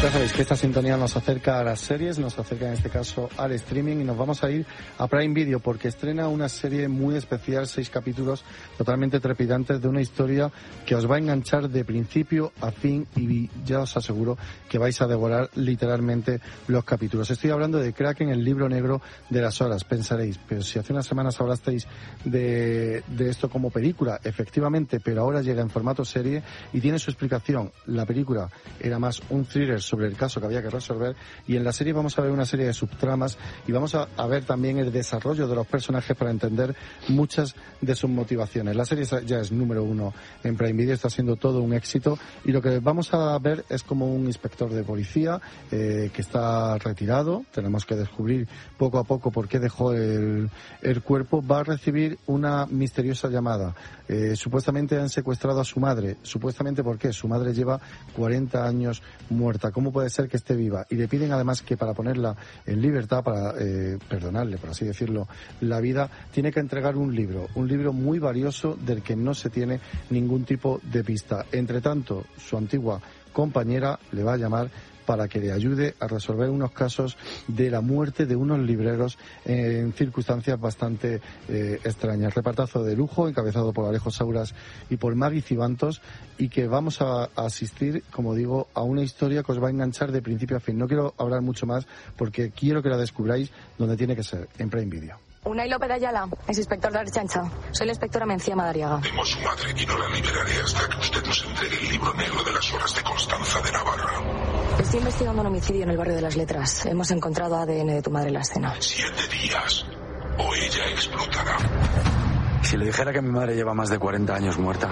Ya sabéis que esta sintonía nos acerca a las series, nos acerca en este caso al streaming y nos vamos a ir a Prime Video porque estrena una serie muy especial, 6 capítulos totalmente trepidantes de una historia que os va a enganchar de principio a fin y ya os aseguro que vais a devorar literalmente los capítulos. Estoy hablando de Kraken, el libro negro de las horas. Pensaréis, pero si hace unas semanas hablasteis de esto como película, efectivamente, pero ahora llega en formato serie y tiene su explicación. La película era más un thriller sobre el caso que había que resolver y en la serie vamos a ver una serie de subtramas y vamos a ver también el desarrollo de los personajes para entender muchas de sus motivaciones. La serie ya es número 1 en Prime Video, está siendo todo un éxito y lo que vamos a ver es como un inspector de policía que está retirado, tenemos que descubrir poco a poco por qué dejó el cuerpo, va a recibir una misteriosa llamada. Supuestamente han secuestrado a su madre, supuestamente porque su madre lleva 40 años muerta. ¿Cómo puede ser que esté viva? Y le piden además que para ponerla en libertad, para perdonarle, por así decirlo, la vida, tiene que entregar un libro muy valioso del que no se tiene ningún tipo de pista. Entre tanto, su antigua compañera le va a llamar para que le ayude a resolver unos casos de la muerte de unos libreros en circunstancias bastante extrañas. Repartazo de lujo, encabezado por Alejo Sauras y por Magui Cibantos, y que vamos a asistir, como digo, a una historia que os va a enganchar de principio a fin. No quiero hablar mucho más porque quiero que la descubráis donde tiene que ser, en Prime Video. Unai López de Ayala, es inspector de Archancha. Soy la inspectora Mencía Madariaga. Temo a su madre y no la liberaré hasta que usted nos entregue el libro negro de las horas de Constanza de Navarra. Estoy investigando un homicidio en el barrio de las Letras. Hemos encontrado ADN de tu madre en la escena. 7 días o ella explotará. Si le dijera que mi madre lleva más de 40 años muerta.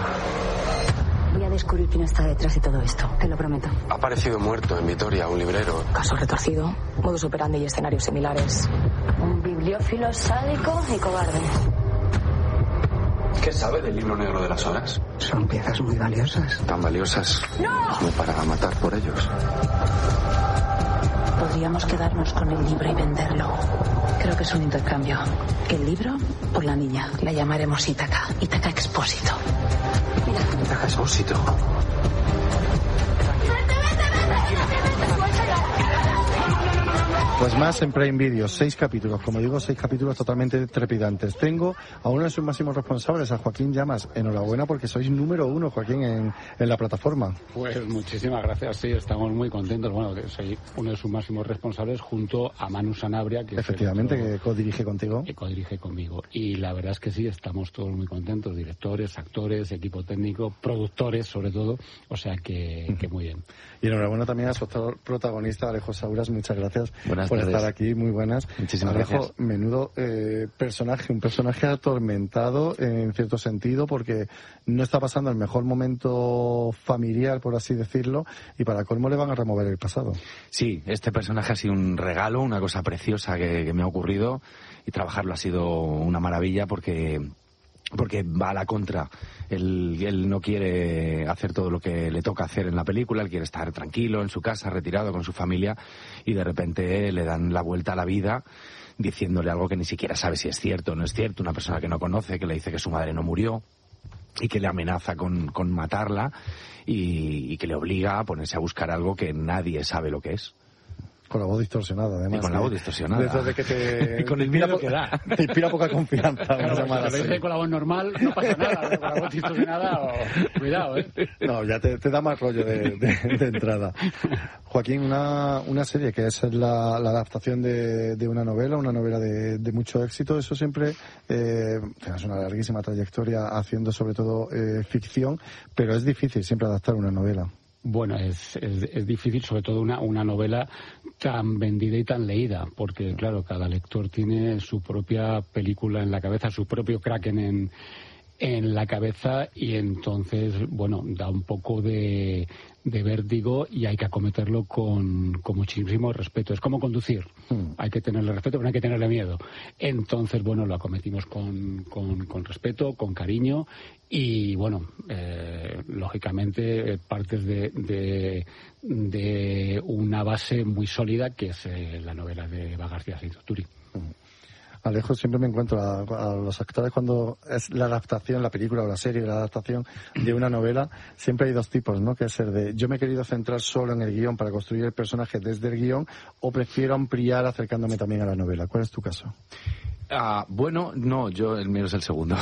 Voy a descubrir quién está detrás de todo esto, te lo prometo. Ha aparecido muerto en Vitoria un librero. Caso retorcido, modus operandi y escenarios similares. Un bibliófilo sádico y cobarde. ¿Qué sabe del libro negro de las horas? Son piezas muy valiosas. Tan valiosas como para matar por ellos. Podríamos quedarnos con el libro y venderlo. Creo que es un intercambio. El libro por la niña. La llamaremos Ítaca. Ítaca Expósito. Mira. Ítaca Expósito. Pues más en Prime Video, 6 capítulos, como digo, 6 capítulos totalmente trepidantes. Tengo a uno de sus máximos responsables, a Joaquín Llamas. Enhorabuena porque sois número 1, Joaquín, en la plataforma. Pues muchísimas gracias, sí, estamos muy contentos. Bueno, que soy uno de sus máximos responsables junto a Manu Sanabria, que efectivamente, que codirige contigo. Que codirige conmigo. Y la verdad es que sí, estamos todos muy contentos, directores, actores, equipo técnico, productores sobre todo, o sea que muy bien. Y enhorabuena también a su protagonista, Alejo Sauras, muchas gracias. Buenas por tardes. Estar aquí, muy buenas. Muchísimas Alejo, gracias. Menudo personaje, un personaje atormentado en cierto sentido porque no está pasando el mejor momento familiar, por así decirlo, y para colmo le van a remover el pasado. Sí, este personaje ha sido un regalo, una cosa preciosa que me ha ocurrido y trabajarlo ha sido una maravilla porque va a la contra. Él no quiere hacer todo lo que le toca hacer en la película, él quiere estar tranquilo en su casa, retirado con su familia, y de repente le dan la vuelta a la vida diciéndole algo que ni siquiera sabe si es cierto o no es cierto, una persona que no conoce, que le dice que su madre no murió y que le amenaza con matarla y que le obliga a ponerse a buscar algo que nadie sabe lo que es. Con la voz distorsionada, además. Y con la voz distorsionada. De eso de que te... Y con el miedo que da. Te inspira poca confianza. Claro, si lo dice con la voz normal, no pasa nada. Con la voz distorsionada, cuidado, ¿eh? No, ya te da más rollo de entrada. Joaquín, una serie que es la adaptación de una novela de mucho éxito. Eso siempre, tienes una larguísima trayectoria haciendo sobre todo ficción, pero es difícil siempre adaptar una novela. Bueno, es difícil, sobre todo una novela tan vendida y tan leída, porque claro, cada lector tiene su propia película en la cabeza, su propio Kraken en la cabeza, y entonces, bueno, da un poco de vértigo y hay que acometerlo con muchísimo respeto. Es como conducir. Hay que tenerle respeto, pero no hay que tenerle miedo. Entonces, bueno, lo acometimos con respeto, con cariño y, bueno, lógicamente partes de una base muy sólida que es la novela de Eva García Sainz-Turi. Alejo, siempre me encuentro a los actores cuando es la adaptación, la película o la serie, la adaptación de una novela, siempre hay dos tipos, ¿no? Que es el de yo me he querido centrar solo en el guión para construir el personaje desde el guión, o prefiero ampliar acercándome también a la novela. ¿Cuál es tu caso? Bueno, no, el mío es el segundo.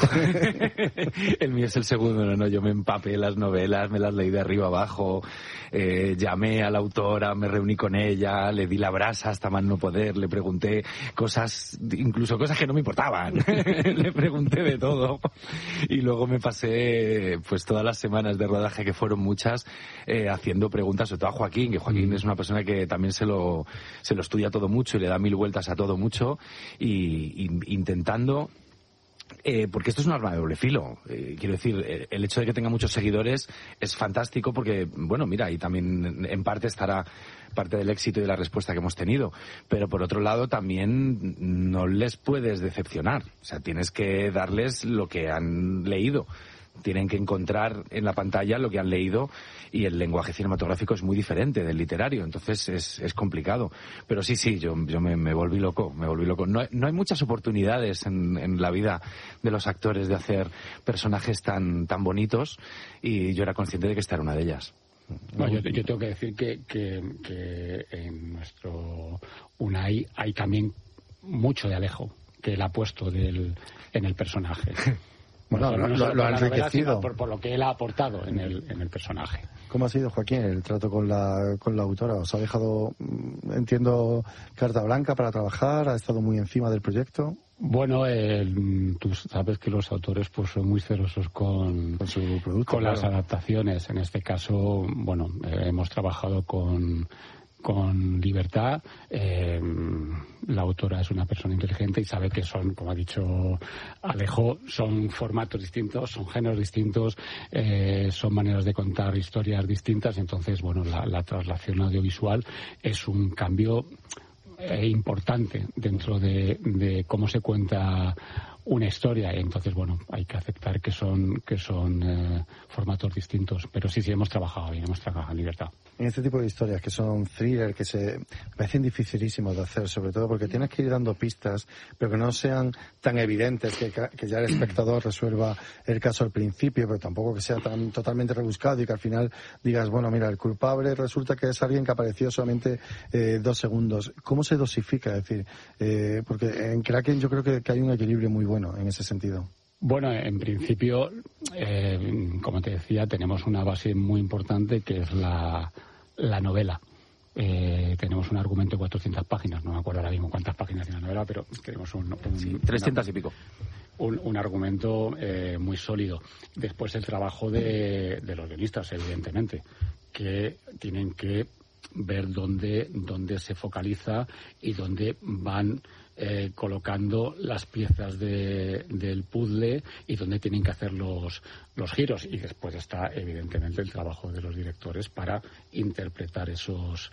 El mío es el segundo, no, yo me empapé las novelas, me las leí de arriba abajo, llamé a la autora, me reuní con ella, le di la brasa hasta más no poder, le pregunté cosas, incluso cosas que no me importaban, le pregunté de todo, y luego me pasé pues todas las semanas de rodaje, que fueron muchas, haciendo preguntas, sobre todo a Joaquín, que Joaquín es una persona que también se lo estudia todo mucho y le da 1000 vueltas a todo mucho, y intentando, porque esto es un arma de doble filo. Quiero decir, el hecho de que tenga muchos seguidores es fantástico porque, bueno, mira, y también en parte estará parte del éxito y de la respuesta que hemos tenido. Pero por otro lado también no les puedes decepcionar. O sea, tienes que darles lo que han leído. Tienen que encontrar en la pantalla lo que han leído, y el lenguaje cinematográfico es muy diferente del literario, entonces es complicado. Pero sí, yo me volví loco. No hay muchas oportunidades en la vida de los actores de hacer personajes tan bonitos, y yo era consciente de que esta era una de ellas. No, yo tengo que decir que en nuestro Unai hay también mucho de Alejo que él ha puesto en el personaje. Bueno, lo ha enriquecido. Por lo que él ha aportado en el personaje. ¿Cómo ha sido, Joaquín, el trato con la autora? ¿Os ha dejado, entiendo, carta blanca para trabajar? ¿Ha estado muy encima del proyecto? Bueno, tú sabes que los autores pues son muy celosos con su producto, con las adaptaciones. En este caso, bueno, hemos trabajado con libertad. La autora es una persona inteligente y sabe que son, como ha dicho Alejo, son formatos distintos, son géneros distintos, son maneras de contar historias distintas. Entonces, bueno, la traslación audiovisual es un cambio importante dentro de cómo se cuenta una historia. Entonces, bueno, hay que aceptar que son formatos distintos. Pero sí, hemos trabajado bien, hemos trabajado en libertad. En este tipo de historias que son thriller, que se parecen dificilísimos de hacer, sobre todo porque tienes que ir dando pistas, pero que no sean tan evidentes que ya el espectador resuelva el caso al principio, pero tampoco que sea tan totalmente rebuscado y que al final digas, bueno, mira, el culpable resulta que es alguien que apareció solamente 2 segundos. ¿Cómo se dosifica? Es decir, porque en Kraken yo creo que hay un equilibrio muy bueno en ese sentido. Bueno, en principio, como te decía, tenemos una base muy importante que es la novela. Tenemos un argumento de 400 páginas, no me acuerdo ahora mismo cuántas páginas tiene la novela, pero tenemos 300 y pico. Un argumento muy sólido. Después el trabajo de los guionistas, evidentemente, que tienen que ver dónde se focaliza y dónde van colocando las piezas del puzzle y dónde tienen que hacer los giros. Y después está, evidentemente, el trabajo de los directores para interpretar esos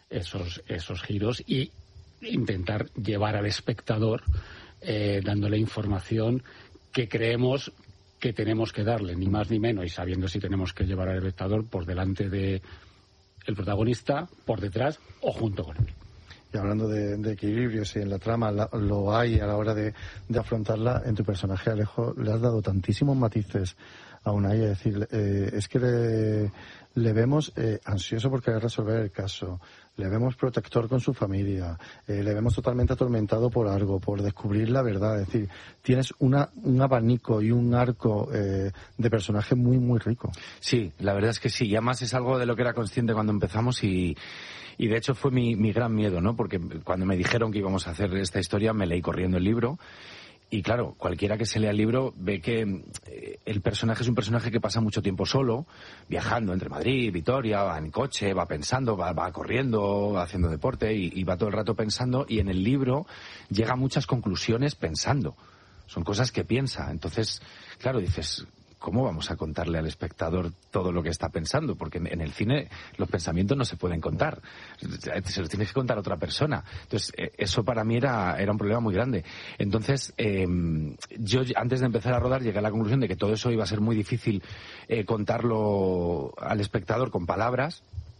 giros y intentar llevar al espectador dándole información que creemos que tenemos que darle, ni más ni menos, y sabiendo si tenemos que llevar al espectador por delante de el protagonista, por detrás o junto con él. Y hablando de equilibrio, si en la trama lo hay a la hora de afrontarla, en tu personaje, Alejo, le has dado tantísimos matices a Unai, es decir, es que le vemos ansioso por querer resolver el caso, le vemos protector con su familia, le vemos totalmente atormentado por algo, por descubrir la verdad. Es decir, tienes un abanico y un arco de personaje muy, muy rico. Sí, la verdad es que sí, y además es algo de lo que era consciente cuando empezamos y de hecho fue mi gran miedo, ¿no? Porque cuando me dijeron que íbamos a hacer esta historia me leí corriendo el libro. Y claro, cualquiera que se lea el libro ve que el personaje es un personaje que pasa mucho tiempo solo, viajando entre Madrid, Vitoria, va en coche, va pensando, va corriendo, va haciendo deporte y va todo el rato pensando. Y en el libro llega a muchas conclusiones pensando. Son cosas que piensa. Entonces, claro, dices, ¿cómo vamos a contarle al espectador todo lo que está pensando? Porque en el cine los pensamientos no se pueden contar. Se los tienes que contar a otra persona. Entonces, eso para mí era un problema muy grande. Entonces, yo antes de empezar a rodar llegué a la conclusión de que todo eso iba a ser muy difícil contarlo al espectador con palabras.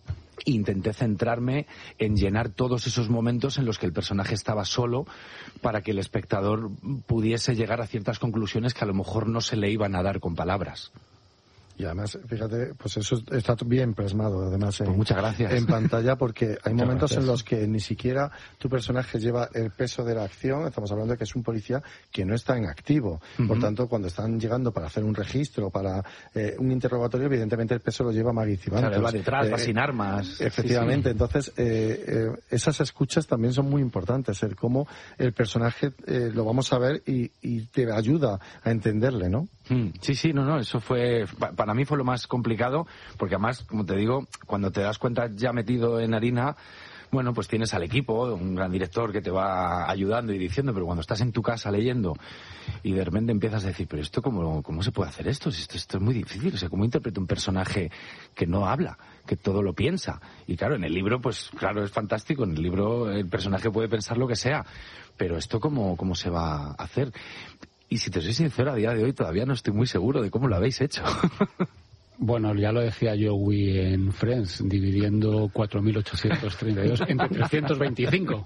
intenté centrarme en llenar todos esos momentos en los que el personaje estaba solo para que el espectador pudiese llegar a ciertas conclusiones que a lo mejor no se le iban a dar con palabras. Y además, fíjate, pues eso está bien plasmado, además, pues muchas gracias. En pantalla, porque hay momentos gracias. en los que ni siquiera tu personaje lleva el peso de la acción. Estamos hablando de que es un policía que no está en activo. Por tanto, cuando están llegando para hacer un registro, para un interrogatorio, evidentemente el peso lo lleva Maggie Cibantos. Claro, va detrás, va sin armas. Efectivamente. Sí. Entonces, esas escuchas también son muy importantes, el cómo el personaje lo vamos a ver y te ayuda a entenderle, ¿no? Sí, no, eso fue, para mí fue lo más complicado, porque además, como te digo, cuando te das cuenta ya metido en harina, bueno, pues tienes al equipo, un gran director que te va ayudando y diciendo, pero cuando estás en tu casa leyendo y de repente empiezas a decir, pero esto ¿cómo se puede hacer esto? Esto es muy difícil, o sea, ¿cómo interpreto un personaje que no habla, que todo lo piensa? Y claro, en el libro, pues claro, es fantástico, en el libro el personaje puede pensar lo que sea, pero esto ¿cómo se va a hacer? Y si te soy sincero, a día de hoy todavía no estoy muy seguro de cómo lo habéis hecho. Bueno, ya lo decía Joey en Friends, dividiendo 4.832 entre 325.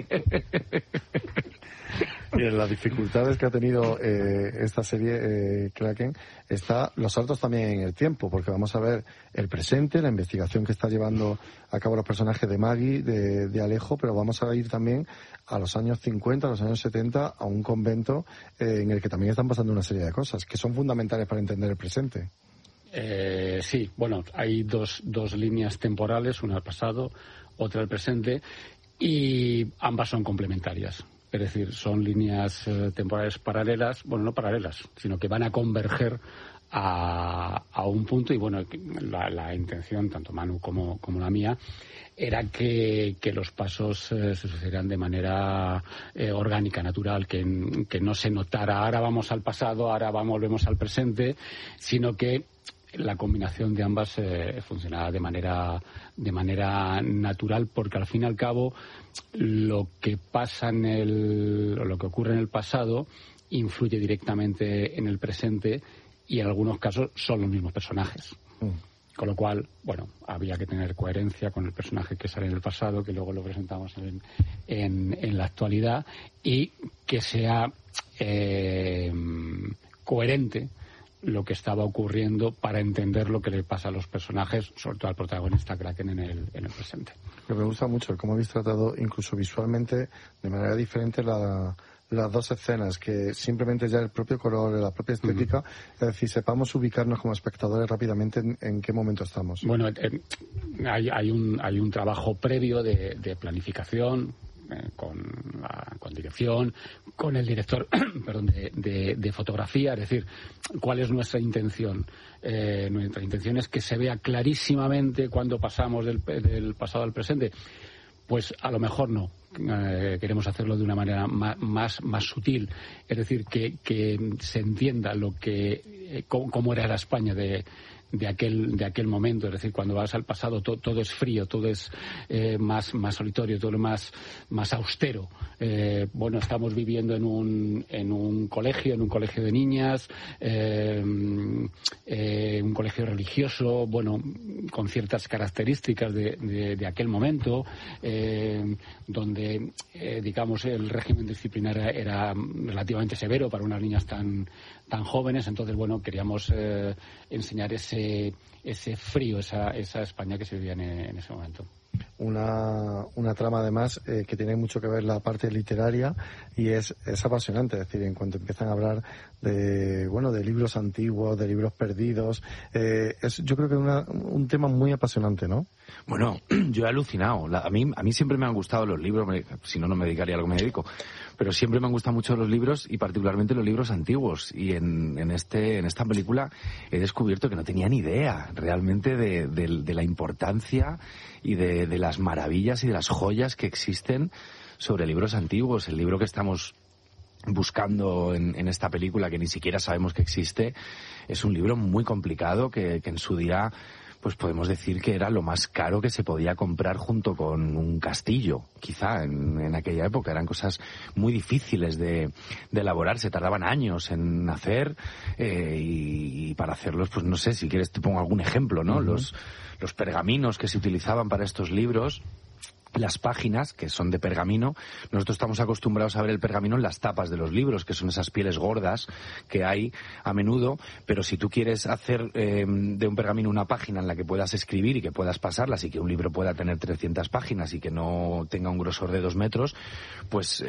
Y en las dificultades que ha tenido esta serie, Kraken, está los saltos también en el tiempo, porque vamos a ver el presente, la investigación que está llevando a cabo los personajes de Maggie, de Alejo, pero vamos a ir también a los años 50, a los años 70, a un convento en el que también están pasando una serie de cosas que son fundamentales para entender el presente. Sí, bueno, hay dos líneas temporales, una al pasado, otra al presente, y ambas son complementarias. Es decir, son líneas temporales paralelas, bueno, no paralelas, sino que van a converger a un punto. Y bueno, la intención, tanto Manu como la mía, era que los pasos se sucedieran de manera orgánica, natural, que no se notara ahora vamos al pasado, ahora volvemos al presente, sino que la combinación de ambas funcionaba de manera natural, porque al fin y al cabo lo que pasa lo que ocurre en el pasado influye directamente en el presente, y en algunos casos son los mismos personajes. Con lo cual, bueno, había que tener coherencia con el personaje que sale en el pasado, que luego lo presentamos en la actualidad, y que sea coherente lo que estaba ocurriendo para entender lo que le pasa a los personajes, sobre todo al protagonista Kraken en el presente. Pero me gusta mucho cómo habéis tratado incluso visualmente de manera diferente las dos escenas, que simplemente ya el propio color, la propia estética, es decir, sepamos ubicarnos como espectadores rápidamente en qué momento estamos. Bueno, hay un trabajo previo de planificación, con dirección, con el director perdón, de fotografía, es decir, ¿cuál es nuestra intención? Nuestra intención es que se vea clarísimamente cuando pasamos del pasado al presente. Pues a lo mejor no. Queremos hacerlo de una manera más sutil, es decir, que se entienda cómo era la España de aquel momento. Es decir, cuando vas al pasado todo es frío, todo es más solitario, todo es más austero. Bueno, estamos viviendo en un colegio de niñas, un colegio religioso, bueno, con ciertas características de aquel momento, donde digamos el régimen disciplinar era relativamente severo para unas niñas tan jóvenes. Entonces, bueno, queríamos enseñar ese frío, esa España que se vivía en ese momento. Una trama además que tiene mucho que ver la parte literaria, y es apasionante. Es decir, en cuanto empiezan a hablar de libros antiguos, de libros perdidos, yo creo que es un tema muy apasionante, ¿no? Bueno, yo he alucinado. A mí siempre me han gustado los libros, si no me dedicaría a lo que me dedico. Pero siempre me han gustado mucho los libros, y particularmente los libros antiguos. Y en esta película he descubierto que no tenía ni idea realmente de la importancia y de las maravillas y de las joyas que existen sobre libros antiguos. El libro que estamos buscando en esta película, que ni siquiera sabemos que existe, es un libro muy complicado que en su día pues podemos decir que era lo más caro que se podía comprar junto con un castillo, quizá en aquella época. Eran cosas muy difíciles de elaborar, se tardaban años en hacer, y para hacerlos, pues no sé, si quieres te pongo algún ejemplo, ¿no? Los pergaminos que se utilizaban para estos libros, las páginas, que son de pergamino. Nosotros estamos acostumbrados a ver el pergamino en las tapas de los libros, que son esas pieles gordas que hay a menudo, pero si tú quieres hacer de un pergamino una página en la que puedas escribir y que puedas pasarlas y que un libro pueda tener 300 páginas y que no tenga un grosor de 2 metros, pues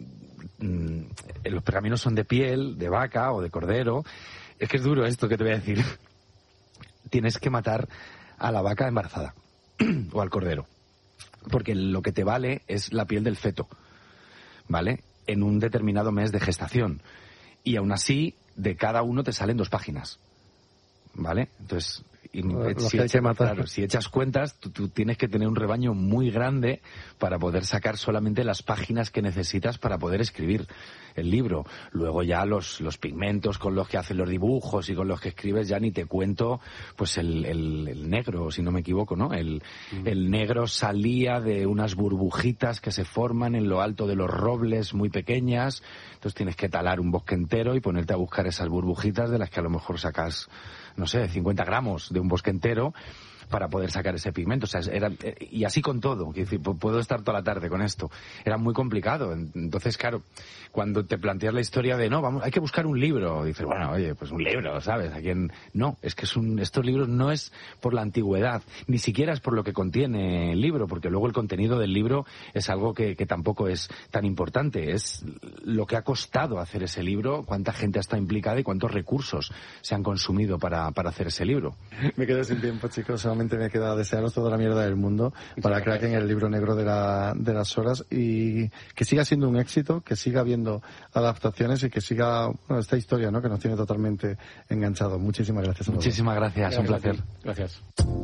los pergaminos son de piel, de vaca o de cordero. Es que es duro esto que te voy a decir. Tienes que matar a la vaca embarazada o al cordero, porque lo que te vale es la piel del feto, ¿vale? En un determinado mes de gestación. Y aún así, de cada uno te salen 2 páginas, ¿vale? Entonces, si echas cuentas, tú tienes que tener un rebaño muy grande para poder sacar solamente las páginas que necesitas para poder escribir el libro. Luego ya los pigmentos con los que hacen los dibujos y con los que escribes, ya ni te cuento, pues el negro, si no me equivoco, ¿no? El negro salía de unas burbujitas que se forman en lo alto de los robles muy pequeñas. Entonces tienes que talar un bosque entero y ponerte a buscar esas burbujitas de las que a lo mejor sacas, no sé, 50 gramos de un bosque entero para poder sacar ese pigmento. O sea, y así con todo. Es decir, puedo estar toda la tarde con esto. Era muy complicado. Entonces, claro, cuando te planteas la historia de, no, hay que buscar un libro, dices, bueno, oye, pues un libro, ¿sabes? ¿A quién? No, es que estos libros no es por la antigüedad, ni siquiera es por lo que contiene el libro, porque luego el contenido del libro es algo que tampoco es tan importante. Es lo que ha costado hacer ese libro, cuánta gente ha estado implicada y cuántos recursos se han consumido para hacer ese libro. Me quedo sin tiempo, chicos. Solamente me queda desearos toda la mierda del mundo para Kraken, el libro negro de las horas, y que siga siendo un éxito, que siga habiendo adaptaciones y que siga esta historia, ¿no?, que nos tiene totalmente enganchados. Muchísimas gracias a todos. Muchísimas gracias, un placer. Gracias.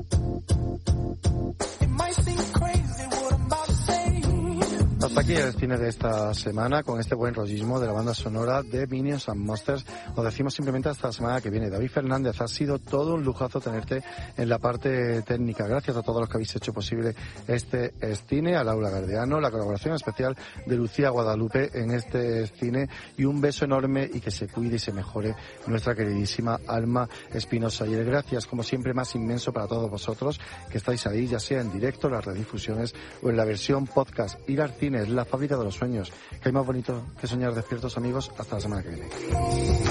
Hasta aquí el cine de esta semana, con este buen rollismo de la banda sonora de Minions and Monsters. Os decimos simplemente hasta la semana que viene. David Fernández, ha sido todo un lujazo tenerte en la parte técnica. Gracias a todos los que habéis hecho posible este cine, a Laura Gardeano, la colaboración especial de Lucía Guadalupe en este cine, y un beso enorme y que se cuide y se mejore nuestra queridísima Alma Espinosa. Y el gracias, como siempre, más inmenso para todos vosotros que estáis ahí, ya sea en directo, las redifusiones o en la versión podcast. Ir al cine es la fábrica de los sueños. Que hay más bonito que soñar despiertos, amigos. Hasta la semana que viene.